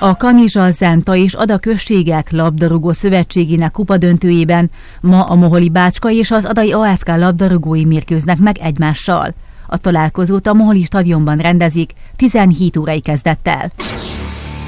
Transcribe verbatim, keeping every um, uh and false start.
A Kanizsa, Zenta és Ada községek labdarúgó szövetségének kupadöntőjében ma a Moholi Bácska és az Adai á ef ká labdarúgói mérkőznek meg egymással. A találkozót a Moholi stadionban rendezik tizenhét órai kezdettel.